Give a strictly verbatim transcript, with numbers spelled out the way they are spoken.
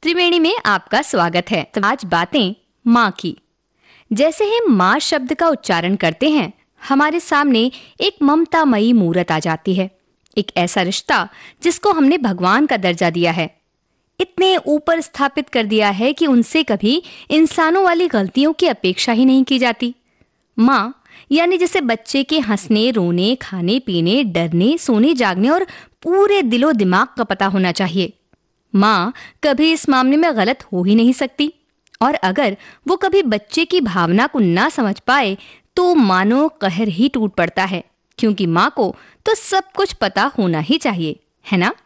त्रिवेणी में आपका स्वागत है। तो आज बातें माँ की। जैसे ही माँ शब्द का उच्चारण करते हैं, हमारे सामने एक ममतामयी मूरत आ जाती है। एक ऐसा रिश्ता जिसको हमने भगवान का दर्जा दिया है, इतने ऊपर स्थापित कर दिया है कि उनसे कभी इंसानों वाली गलतियों की अपेक्षा ही नहीं की जाती। माँ यानी जिसे बच्चे के हंसने, रोने, खाने पीने, डरने, सोने, जागने और पूरे दिलो दिमाग का पता होना चाहिए। माँ कभी इस मामले में गलत हो ही नहीं सकती, और अगर वो कभी बच्चे की भावना को ना समझ पाए तो मानो कहर ही टूट पड़ता है, क्योंकि माँ को तो सब कुछ पता होना ही चाहिए, है ना?